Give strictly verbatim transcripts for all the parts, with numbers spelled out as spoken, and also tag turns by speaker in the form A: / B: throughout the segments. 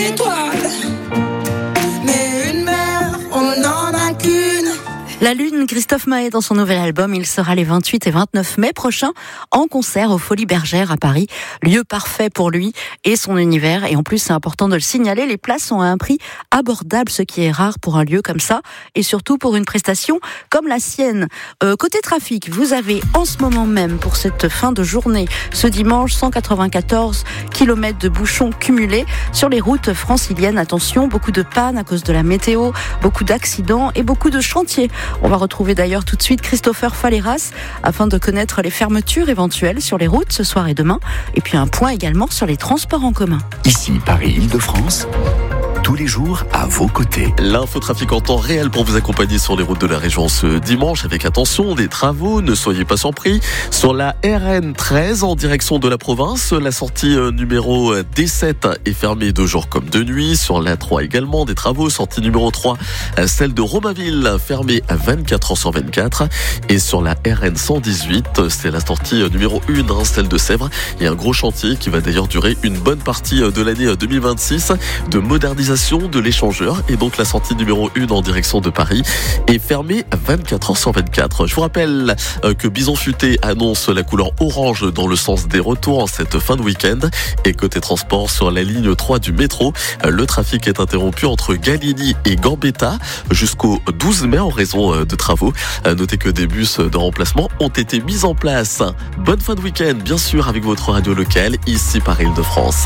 A: La Lune, Christophe Maé dans son nouvel album, il sera les vingt-huit et vingt-neuf mai prochains en concert aux Folies Bergères à Paris. Lieu parfait pour lui et son univers. Et en plus, c'est important de le signaler, les places sont à un prix abordable, ce qui est rare pour un lieu comme ça. Et surtout pour une prestation comme la sienne. Euh, côté trafic, vous avez en ce moment même, pour cette fin de journée, ce dimanche, cent quatre-vingt-quatorze kilomètres de bouchons cumulés sur les routes franciliennes. Attention, beaucoup de pannes à cause de la météo, beaucoup d'accidents et beaucoup de chantiers. On va retrouver d'ailleurs tout de suite Christopher Falleras afin de connaître les fermetures éventuelles sur les routes ce soir et demain. Et puis un point également sur les transports en commun.
B: Ici, Paris-Île-de-France. Tous les jours à vos côtés.
C: L'infotrafic en temps réel pour vous accompagner sur les routes de la région ce dimanche avec attention des travaux, ne soyez pas surpris. Sur la R N treize en direction de la province, la sortie numéro D sept est fermée de jour comme de nuit. Sur la trois également des travaux, sortie numéro trois, celle de Romainville fermée à vingt-quatre heures sur vingt-quatre. Et sur la R N cent dix-huit, c'est la sortie numéro un, celle de Sèvres. Il y a un gros chantier qui va d'ailleurs durer une bonne partie de l'année deux mille vingt-six de modernisation de l'échangeur, et donc la sortie numéro un en direction de Paris est fermée à vingt-quatre heures sur vingt-quatre. Je vous rappelle que Bison Futé annonce la couleur orange dans le sens des retours en cette fin de week-end. Et côté transport, sur la ligne trois du métro, le trafic est interrompu entre Gallieni et Gambetta jusqu'au douze mai en raison de travaux. Notez que des bus de remplacement ont été mis en place. Bonne fin de week-end, bien sûr, avec votre radio locale, ici par Île-de-France.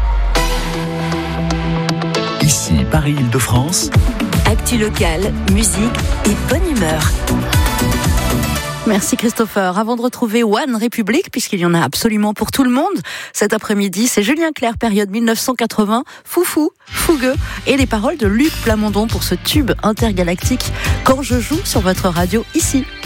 B: Ici, Paris-Île-de-France.
D: Actu locale, musique et bonne humeur.
A: Merci Christopher. Avant de retrouver One République, puisqu'il y en a absolument pour tout le monde, cet après-midi, c'est Julien Clerc, période dix-neuf cent quatre-vingts, Foufou, Fougueux, et les paroles de Luc Plamondon pour ce tube intergalactique Quand je joue sur votre radio ici.